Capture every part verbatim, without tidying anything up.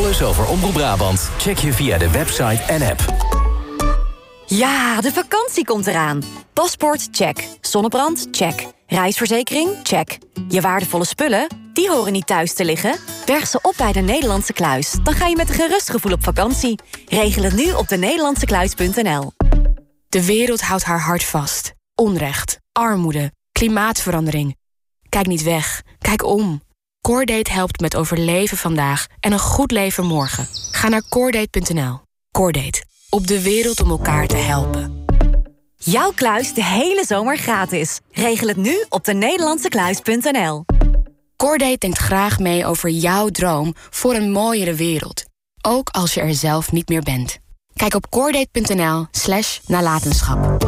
Alles over Omroep Brabant check je via de website en app. Ja, de vakantie komt eraan. Paspoort, check. Zonnebrand, check. Reisverzekering, check. Je waardevolle spullen, die horen niet thuis te liggen. Berg ze op bij de Nederlandse Kluis. Dan ga je met een gerust gevoel op vakantie. Regel het nu op de nederlandse kluis punt n l. De wereld houdt haar hart vast. Onrecht, armoede, klimaatverandering. Kijk niet weg, kijk om. Coordate helpt met overleven vandaag en een goed leven morgen. Ga naar coordate punt n l. Coordate, op de wereld om elkaar te helpen. Jouw kluis de hele zomer gratis. Regel het nu op de nederlandse kluis punt n l. Coordate denkt graag mee over jouw droom voor een mooiere wereld. Ook als je er zelf niet meer bent. Kijk op coordate punt n l slash nalatenschap.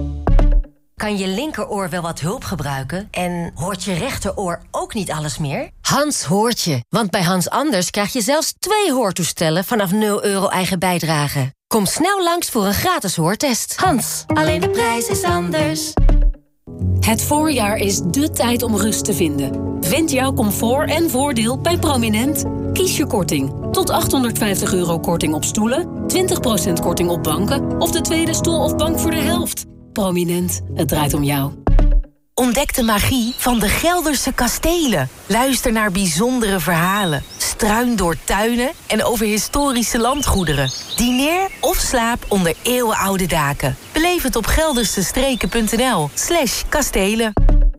Kan je linkeroor wel wat hulp gebruiken? En hoort je rechteroor ook niet alles meer? Hans hoort je, want bij Hans Anders krijg je zelfs twee hoortoestellen vanaf nul euro eigen bijdrage. Kom snel langs voor een gratis hoortest. Hans, alleen de prijs is anders. Het voorjaar is dé tijd om rust te vinden. Vind jouw comfort en voordeel bij Prominent. Kies je korting. Tot achthonderdvijftig euro korting op stoelen, twintig procent korting op banken of de tweede stoel of bank voor de helft. Prominent, het draait om jou. Ontdek de magie van de Gelderse kastelen. Luister naar bijzondere verhalen. Struin door tuinen en over historische landgoederen. Dineer of slaap onder eeuwenoude daken. Beleef het op geldersestreken punt n l slash kastelen.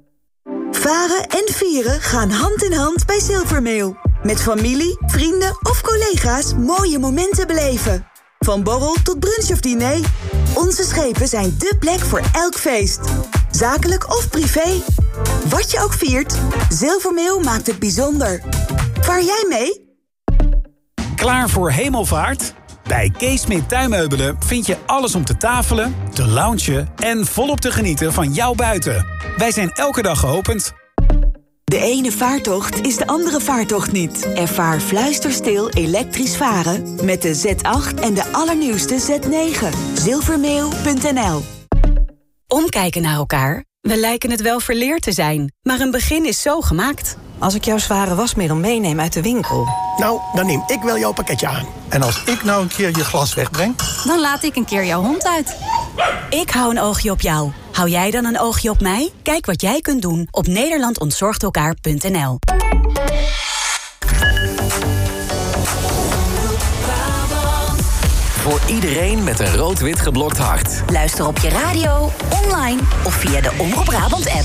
Varen en vieren gaan hand in hand bij Silvermail. Met familie, vrienden of collega's mooie momenten beleven. Van borrel tot brunch of diner. Onze schepen zijn dé plek voor elk feest. Zakelijk of privé. Wat je ook viert, Silvermail maakt het bijzonder. Vaar jij mee? Klaar voor hemelvaart? Bij Kees Smit Tuinmeubelen vind je alles om te tafelen, te loungen en volop te genieten van jouw buiten. Wij zijn elke dag geopend. De ene vaartocht is de andere vaartocht niet. Ervaar fluisterstil elektrisch varen met de Z acht en de allernieuwste Z negen. Silvermail punt n l. Omkijken naar elkaar? We lijken het wel verleerd te zijn, maar een begin is zo gemaakt. Als ik jouw zware wasmiddel meeneem uit de winkel... Nou, dan neem ik wel jouw pakketje aan. En als ik nou een keer je glas wegbreng... Dan laat ik een keer jouw hond uit. Ik hou een oogje op jou. Hou jij dan een oogje op mij? Kijk wat jij kunt doen op nederland ontzorgt elkaar punt n l. Voor iedereen met een rood-wit geblokt hart. Luister op je radio, online of via de Omroep Brabant app.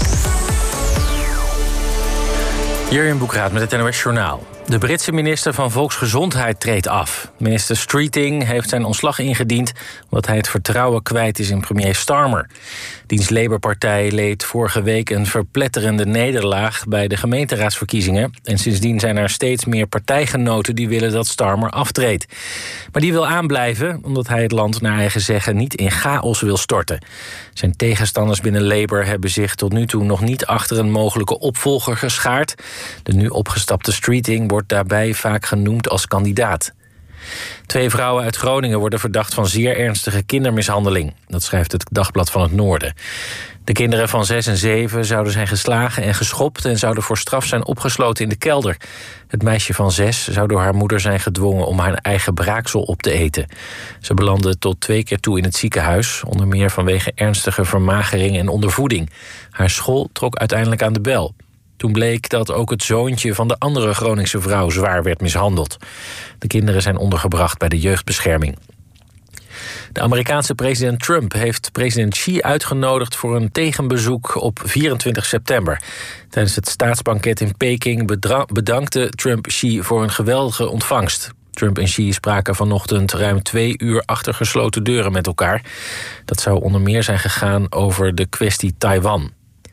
Hier in Boekraad met het N O S Journaal. De Britse minister van Volksgezondheid treedt af. Minister Streeting heeft zijn ontslag ingediend omdat hij het vertrouwen kwijt is in premier Starmer. Diens Labour-partij leed vorige week een verpletterende nederlaag bij de gemeenteraadsverkiezingen. En sindsdien zijn er steeds meer partijgenoten die willen dat Starmer aftreedt. Maar die wil aanblijven omdat hij het land naar eigen zeggen niet in chaos wil storten. Zijn tegenstanders binnen Labour hebben zich tot nu toe nog niet achter een mogelijke opvolger geschaard. De nu opgestapte Streeting wordt daarbij vaak genoemd als kandidaat. Twee vrouwen uit Groningen worden verdacht van zeer ernstige kindermishandeling. Dat schrijft het Dagblad van het Noorden. De kinderen van zes en zeven zouden zijn geslagen en geschopt en zouden voor straf zijn opgesloten in de kelder. Het meisje van zes zou door haar moeder zijn gedwongen om haar eigen braaksel op te eten. Ze belandde tot twee keer toe in het ziekenhuis, onder meer vanwege ernstige vermagering en ondervoeding. Haar school trok uiteindelijk aan de bel. Toen bleek dat ook het zoontje van de andere Groningse vrouw zwaar werd mishandeld. De kinderen zijn ondergebracht bij de jeugdbescherming. De Amerikaanse president Trump heeft president Xi uitgenodigd voor een tegenbezoek op vierentwintig september. Tijdens het staatsbanket in Peking bedra- bedankte Trump Xi voor een geweldige ontvangst. Trump en Xi spraken vanochtend ruim twee uur achter gesloten deuren met elkaar. Dat zou onder meer zijn gegaan over de kwestie Taiwan.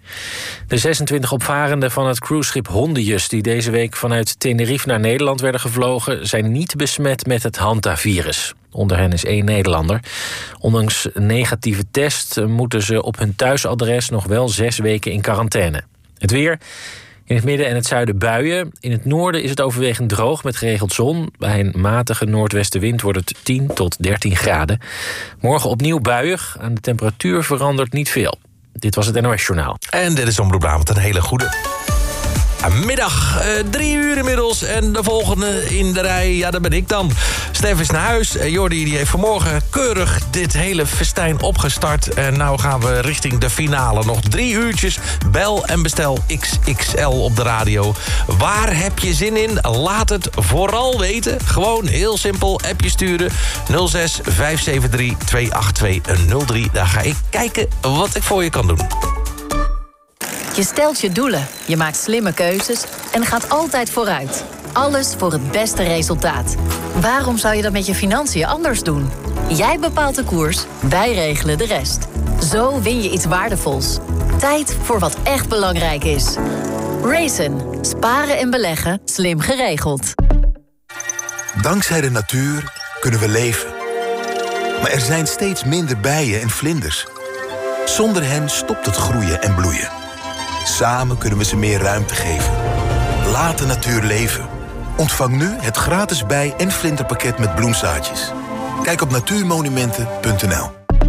De zesentwintig opvarenden van het cruiseschip Hondius, die deze week vanuit Tenerife naar Nederland werden gevlogen, zijn niet besmet met het hantavirus. Onder hen is één Nederlander. Ondanks een negatieve test moeten ze op hun thuisadres nog wel zes weken in quarantaine. Het weer. In het midden en het zuiden buien. In het noorden is het overwegend droog met geregeld zon. Bij een matige noordwestenwind wordt het tien tot dertien graden. Morgen opnieuw buiig. Aan de temperatuur verandert niet veel. Dit was het N O S Journaal. En dit is Omroep Brabant, een hele goede. Goedemiddag, uh, drie uur inmiddels. En de volgende in de rij, ja, dat ben ik dan. Stef is naar huis. Uh, Jordi die heeft vanmorgen keurig dit hele festijn opgestart. En nou gaan we richting de finale. Nog drie uurtjes. Bel en bestel X X L op de radio. Waar heb je zin in? Laat het vooral weten. Gewoon heel simpel. Appje sturen. nul zes vijf zeven drie twee acht twee nul drie. Daar ga ik kijken wat ik voor je kan doen. Je stelt je doelen, je maakt slimme keuzes en gaat altijd vooruit. Alles voor het beste resultaat. Waarom zou je dat met je financiën anders doen? Jij bepaalt de koers, wij regelen de rest. Zo win je iets waardevols. Tijd voor wat echt belangrijk is. Raisin. Sparen en beleggen, slim geregeld. Dankzij de natuur kunnen we leven. Maar er zijn steeds minder bijen en vlinders. Zonder hen stopt het groeien en bloeien. Samen kunnen we ze meer ruimte geven. Laat de natuur leven. Ontvang nu het gratis bij- en vlinderpakket met bloemzaadjes. Kijk op natuurmonumenten punt n l.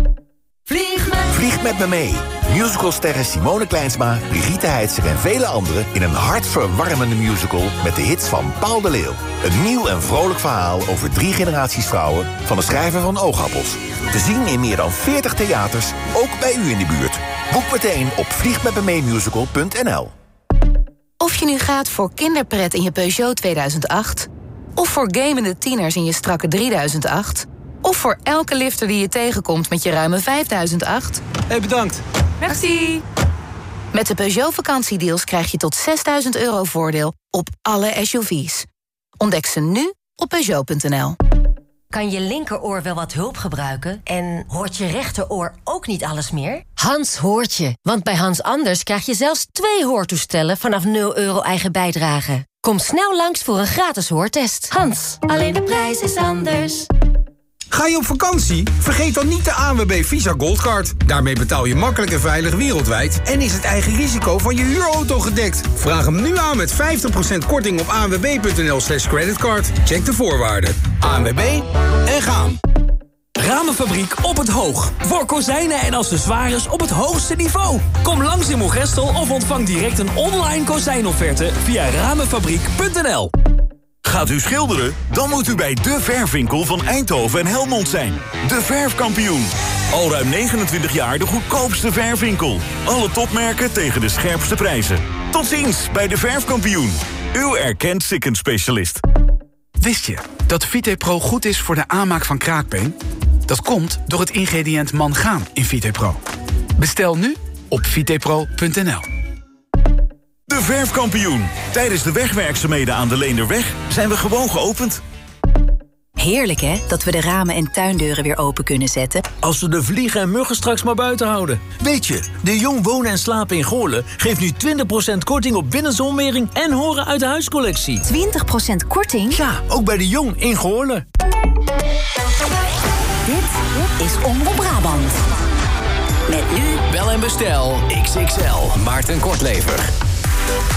Vlieg met, Vlieg met me mee. Musicalsterren Simone Kleinsma, Brigitte Heitzer en vele anderen in een hartverwarmende musical met de hits van Paul de Leeuw. Een nieuw en vrolijk verhaal over drie generaties vrouwen van de schrijver van Oogappels. Te zien in meer dan veertig theaters, ook bij u in de buurt. Boek meteen op vliegmetmemeemusical punt n l. Of je nu gaat voor kinderpret in je Peugeot tweeduizend acht... of voor gamende tieners in je strakke drieduizend acht... of voor elke lifter die je tegenkomt met je ruime vijfduizend acht... Hey, bedankt. Merci. Met de Peugeot vakantiedeals krijg je tot zesduizend euro voordeel op alle S U V's. Ontdek ze nu op Peugeot punt n l. Kan je linkeroor wel wat hulp gebruiken? En hoort je rechteroor ook niet alles meer? Hans hoort je. Want bij Hans Anders krijg je zelfs twee hoortoestellen vanaf nul euro eigen bijdrage. Kom snel langs voor een gratis hoortest. Hans, alleen de prijs is anders. Ga je op vakantie? Vergeet dan niet de A N W B Visa Goldcard. Daarmee betaal je makkelijk en veilig wereldwijd... en is het eigen risico van je huurauto gedekt. Vraag hem nu aan met vijftig procent korting op a n w b punt n l slash creditcard. Check de voorwaarden. A N W B en gaan. Ramenfabriek op het Hoog. Voor kozijnen en accessoires op het hoogste niveau. Kom langs in Moergestel of ontvang direct een online kozijnofferte via ramenfabriek punt n l. Gaat u schilderen? Dan moet u bij De Verfwinkel van Eindhoven en Helmond zijn. De Verfkampioen. Al ruim negenentwintig jaar de goedkoopste verfwinkel. Alle topmerken tegen de scherpste prijzen. Tot ziens bij De Verfkampioen. Uw erkend sikkenspecialist. Wist je dat VitePro goed is voor de aanmaak van kraakbeen? Dat komt door het ingrediënt mangaan in VitePro. Bestel nu op vitepro punt n l. De Verfkampioen. Tijdens de wegwerkzaamheden aan de Leenderweg zijn we gewoon geopend. Heerlijk, hè? Dat we de ramen en tuindeuren weer open kunnen zetten. Als we de vliegen en muggen straks maar buiten houden. Weet je, de Jong Wonen en Slapen in Goorlen geeft nu twintig procent korting op binnenzonwering en horen uit de huiscollectie. twintig procent korting? Ja, ook bij de Jong in Goorlen. Dit is Omroep Brabant. Met nu... Bel en bestel X X L. Maarten Kortlever.